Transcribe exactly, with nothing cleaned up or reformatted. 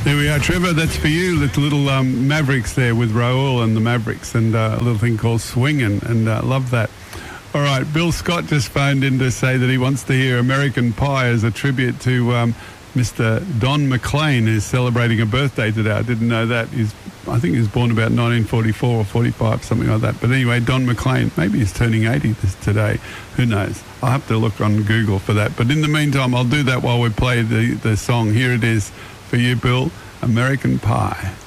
There we are, Trevor. That's for you. Little, little um, Mavericks there with Raoul and the Mavericks, and uh, a little thing called Swingin', and uh, love that. All right, Bill Scott just phoned in to say that he wants to hear American Pie as a tribute to um, Mister Don McLean, who's celebrating a birthday today. I didn't know that. He's, I think he was born about nineteen forty-four or forty-five, something like that. But anyway, Don McLean, maybe he's turning eighty this today. Who knows? I'll have to look on Google for that. But in the meantime, I'll do that while we play the, the song. Here it is for you, Bill, American Pie.